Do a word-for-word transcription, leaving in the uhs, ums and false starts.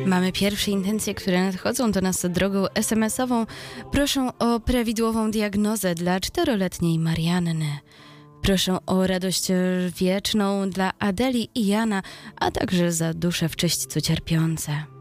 Mamy pierwsze intencje, które nadchodzą do nas drogą es em esową. Proszę o prawidłową diagnozę dla czteroletniej Marianny. Proszę o radość wieczną dla Adeli i Jana, a także za dusze w czyśćcu cierpiące.